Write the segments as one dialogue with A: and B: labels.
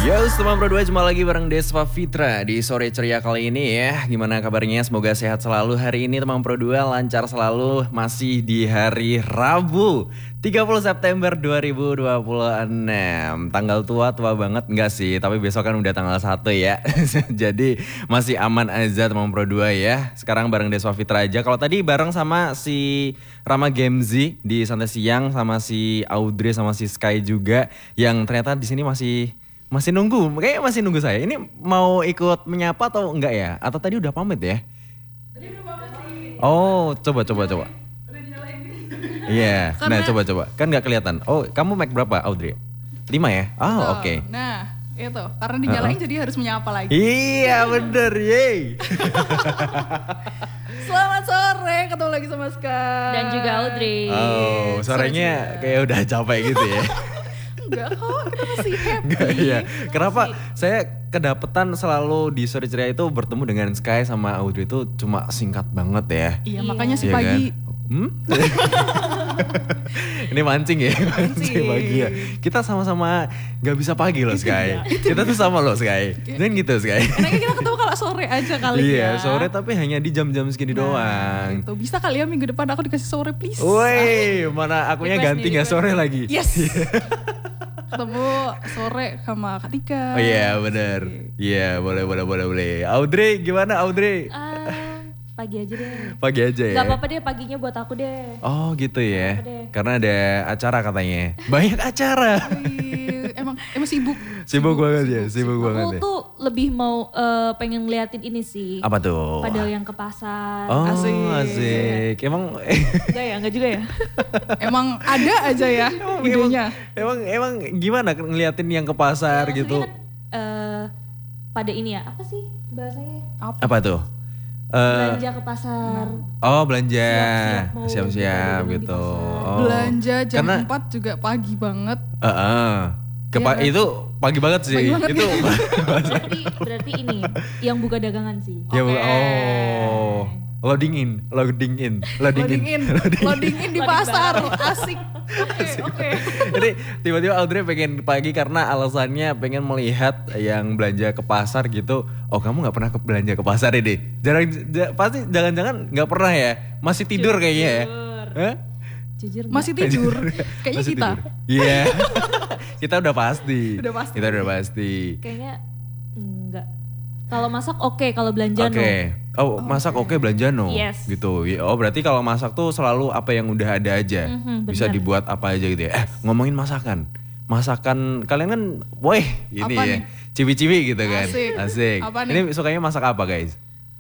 A: Yo, teman Pro 2 jumpa lagi bareng Desva Fitra di sore ceria kali ini ya. Gimana kabarnya? Semoga sehat selalu hari ini teman Pro 2, lancar selalu, masih di hari Rabu 30 September 2026. Tanggal tua banget enggak sih, tapi besok kan udah tanggal 1 ya. Jadi masih aman aja teman Pro 2 ya. Sekarang bareng Desva Fitra aja. Kalau tadi bareng sama si Rama Gemzi di Santai Siang, sama si Audrey sama si Sky juga yang ternyata di sini masih nunggu, kayaknya masih nunggu saya. Ini mau ikut menyapa atau enggak ya? Atau tadi udah pamit ya?
B: Tadi udah pamit sih.
A: Oh, coba.
B: Udah dinyalain gitu.
A: Iya, nah coba. Kan nggak kelihatan. Oh, kamu mic berapa, Audrey? 5 ya? Oh, oke.
B: Nah, itu. Karena dinyalain jadi harus menyapa lagi.
A: Iya, bener, yeay.
B: Selamat sore, ketemu lagi sama Ska.
C: Dan juga Audrey.
A: Oh, suaranya kayak udah capek gitu ya.
B: Enggak kok, kita masih happy.
A: Enggak, iya. Kenapa saya kedapetan selalu di sore ceria itu bertemu dengan Sky sama Audrey itu cuma singkat banget ya.
B: Iya, makanya si
A: Iya
B: pagi.
A: Kan? Ini mancing ya, mancing pagi ya. Kita sama-sama gak bisa pagi loh Sky. Kita tuh sama loh Sky. Dan gitu Sky.
B: Enaknya kita ketemu kalau sore aja kali ya.
A: Iya, sore tapi hanya di jam-jam segini doang.
B: Itu bisa kali ya minggu depan aku dikasih sore please.
A: Woi, mana akunya ganti gak sore lagi?
B: Yes. Ketemu sore sama Kak Tika.
A: Oh iya bener. Iya boleh. Audrey gimana Audrey?
C: Pagi aja deh.
A: Pagi aja ya?
C: Gak apa-apa deh, paginya buat aku deh.
A: Oh gitu ya?
C: deh.
A: Karena ada acara katanya. Banyak acara.
B: Emang sibuk.
A: Sibuk banget ya, sibuk
C: Aku
A: banget ya.
C: tuh lebih mau pengen ngeliatin ini sih.
A: Apa tuh?
C: Padahal yang ke pasar.
A: Oh
B: Asik.
A: asik. Emang
C: Enggak juga ya.
B: Emang ada aja ya idenya.
A: Emang gimana ngeliatin yang ke pasar
C: Maksudnya
A: gitu?
C: kan, pada ini ya, apa sih bahasanya?
A: Apa tuh?
C: Belanja ke pasar.
A: Oh belanja,
C: Siap-siap mau
A: siap-siap
C: belanja di
A: gitu.
C: pasar.
A: Oh.
B: Belanja jam
A: Karena-
B: 4 juga pagi banget.
A: Iya kan? Itu pagi banget sih.
B: Pagi banget
A: Itu
C: Berarti ini yang buka dagangan sih.
A: ya
B: Oke.
A: oh loading in.
B: Loading in di pasar. Asik. Oke.
A: Jadi tiba-tiba Audrey pengen pagi karena alasannya pengen melihat yang belanja ke pasar gitu. Oh kamu nggak pernah belanja ke pasar ini? Pasti jangan-jangan nggak pernah ya? Masih tidur kayaknya ya? Hah?
C: Jujur nggak?
B: Masih tidur. Kayaknya
A: Masih
B: kita.
A: tidur. Iya. Kita udah pasti.
B: Udah pasti.
A: Kita udah pasti.
C: Kayaknya enggak. Kalau masak oke, kalau belanja no.
A: Oke. Oh, masak oke belanja no.
C: Yes.
A: Gitu. Oh, berarti kalau masak tuh selalu apa yang udah ada aja. Bisa
C: benar.
A: dibuat apa aja gitu ya. Ngomongin masakan. Masakan kalian kan woi ini
B: Apa
A: ya.
B: nih?
A: Cibi-cibi gitu kan.
B: Asik. Apa nih?
A: Ini sukanya masak apa, guys?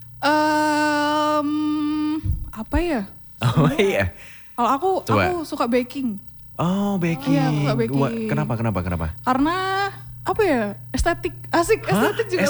B: Apa ya?
A: Oh iya.
B: Kalau aku
A: Coba.
B: suka baking.
A: Oh, baking.
B: Iya, aku suka baking.
A: Wah, kenapa?
B: Karena apa ya? Estetik. Asik, estetik juga